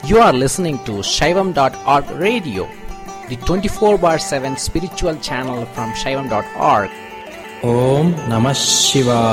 You are listening to Shaivam.org radio, the 24/7 spiritual channel from Shaivam.org. Om Namah Shivaya.